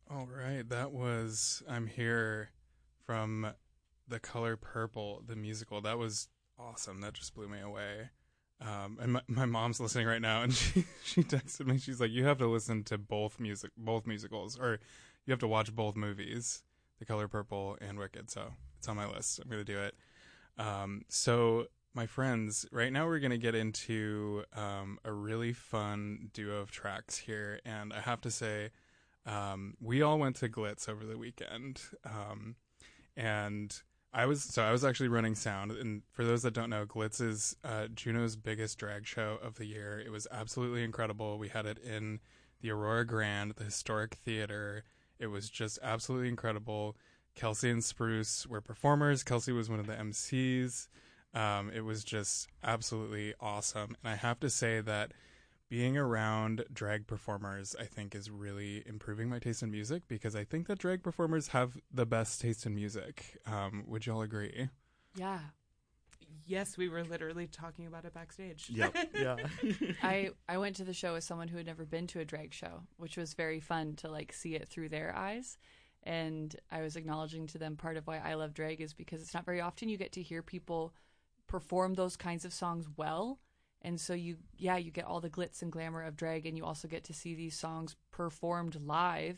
All right, that was I'm Here from The Color Purple, the musical. That was awesome. That just blew me away. And my mom's listening right now, and she texted me. She's like, "You have to listen to both musicals, or you have to watch both movies, The Color Purple and Wicked." So it's on my list. I'm gonna do it. So my friends, right now we're gonna get into a really fun duo of tracks here, and I have to say, we all went to Glitz over the weekend, and I was actually running sound. And for those that don't know, Glitz is Juneau's biggest drag show of the year. It was absolutely incredible. We had it in the Aurora Grand, the historic theater. It was just absolutely incredible. Kelsey and Spruce were performers. Kelsey was one of the MCs. It was just absolutely awesome. And I have to say that being around drag performers, I think, is really improving my taste in music because I think that drag performers have the best taste in music. Would y'all agree? Yeah. Yes, we were literally talking about it backstage. Yep. Yeah. I went to the show as someone who had never been to a drag show, which was very fun to like see it through their eyes. And I was acknowledging to them part of why I love drag is because it's not very often you get to hear people perform those kinds of songs well. And so you get all the glitz and glamour of drag, and you also get to see these songs performed live,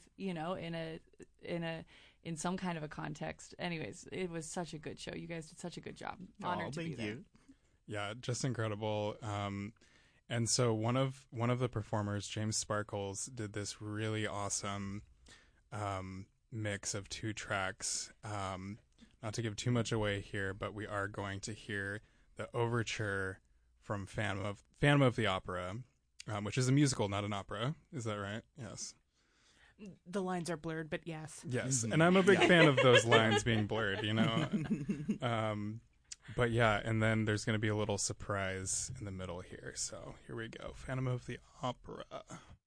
in some kind of a context. Anyways, it was such a good show. You guys did such a good job. Honored to be there. Thank you. Yeah, just incredible. And so one of the performers, James Sparkles, did this really awesome mix of two tracks. Not to give too much away here, but we are going to hear the overture from Phantom of the Opera, which is a musical, not an opera. Is that right? Yes. The lines are blurred, but yes. Yes, and I'm a big fan of those lines being blurred, you know. But yeah, and then there's going to be a little surprise in the middle here. So here we go. Phantom of the Opera.